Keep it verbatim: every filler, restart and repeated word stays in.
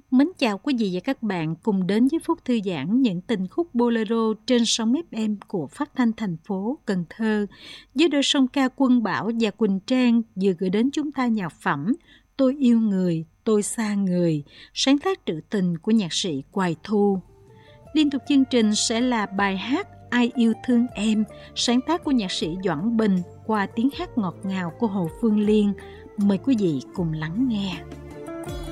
Mến chào quý vị và các bạn cùng đến với phút thư giãn những tình khúc bolero trên sóng ép em của Phát thanh thành phố Cần Thơ. Với đôi song ca Quân Bảo và Quỳnh Trang vừa gửi đến chúng ta nhạc phẩm Tôi yêu người, tôi xa người, sáng tác trữ tình của nhạc sĩ Hoài Thu. Liên tục chương trình sẽ là bài hát Ai yêu thương em, sáng tác của nhạc sĩ Doãn Bình qua tiếng hát ngọt ngào của Hồ Phương Liên. Mời quý vị cùng lắng nghe.